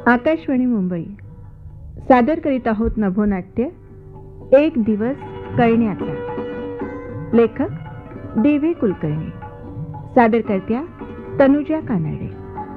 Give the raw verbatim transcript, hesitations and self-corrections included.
आकाशवाणी मुंबई सादर करीत आहोत नभोनाट्य एक दिवस कळण्याचा. लेखक डी व्ही कुलकर्णी. सादर करत्या तनुजा कानडे.